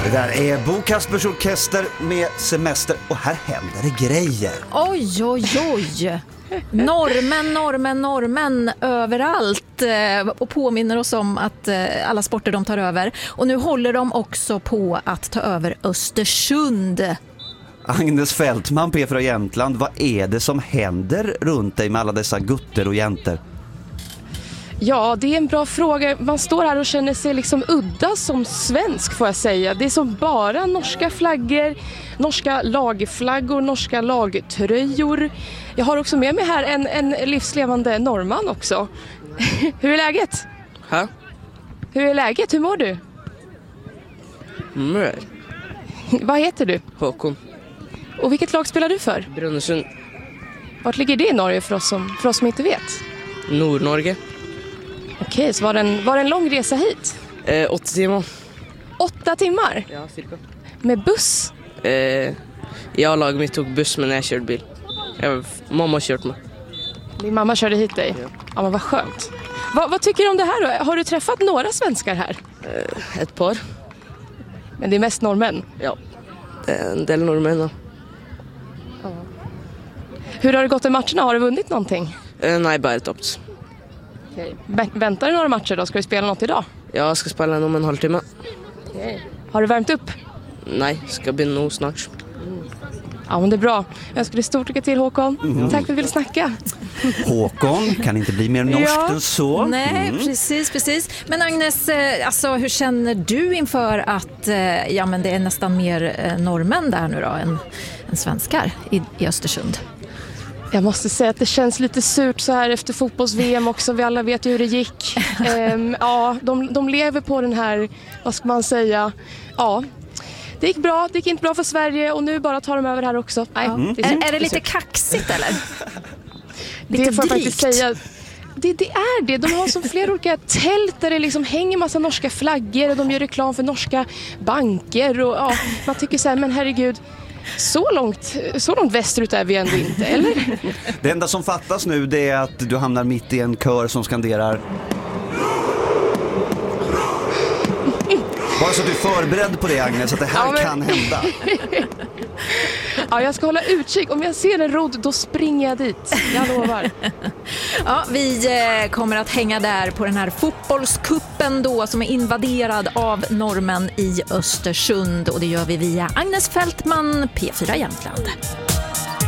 Det där är Bo Kaspers Orkester med Semester och här händer det grejer. Oj, oj, oj. Norrmän överallt och påminner oss om att alla sporter de tar över. Och nu håller de också på att ta över Östersund. Agnes Fältman, P4 Jämtland, vad är det som händer runt dig med alla dessa gutter och jäntor? Ja, det är en bra fråga. Man står här och känner sig liksom udda som svensk, får jag säga. Det är som bara norska flaggor, norska lagflaggor, norska lagtröjor. Jag har också med mig här en livslevande norrman också. Hur är läget? Ha? Hur är läget? Hur mår du? Mör. Vad heter du? Håkon. Och vilket lag spelar du för? Brunnesund. Vart ligger det i Norge för oss som inte vet? Nordnorge. Okej, så var det en lång resa hit? 8 timmar. 8 timmar? Ja, cirka. Med buss? Jag och laget mitt tog buss, men jag körde bil. Mamma har kört mig. Din mamma körde hit dig? Ja, men vad skönt. Vad tycker du om det här då? Har du träffat några svenskar här? Ett par. Men det är mest norrmän? Ja, en del norrmän. Ja. Hur har det gått i matcherna? Har du vunnit någonting? Nej, bara tops. Okay. Väntar du några matcher då? Ska du spela något idag? Jag ska spela om en halvtimme. Okay. Har du värmt upp? Nej, ska bli nog snart. Ja, men det är bra. Jag önskar dig stort lycka till, Håkon. Tack för att du ville snacka. Håkon kan inte bli mer norskt än så. Nej, precis. Men Agnes, alltså, hur känner du inför att men det är nästan mer norrmän där nu då än svenskar i Östersund? Jag måste säga att det känns lite surt så här efter fotbolls-VM också. Vi alla vet ju hur det gick. Ja, de lever på den här, vad ska man säga, ja. Det gick bra, det gick inte bra för Sverige och nu bara tar de över här också. Nej, är det lite kaxigt eller? Det får jag faktiskt säga. Det är det. De har som flera olika tält där det liksom hänger massa norska flaggor och de gör reklam för norska banker och ja, man tycker så här, men herregud, så långt västerut är vi ändå inte, eller? Det enda som fattas nu det är att du hamnar mitt i en kör som skanderar. Bara så att du är förberedd på det, Agnes, att det här kan hända. Ja, jag ska hålla utkik. Om jag ser en rodd, då springer jag dit. Jag lovar. Ja, vi kommer att hänga där på den här fotbollskuppen då som är invaderad av norrmän i Östersund. Och det gör vi via Agnes Fältman, P4 Jämtland.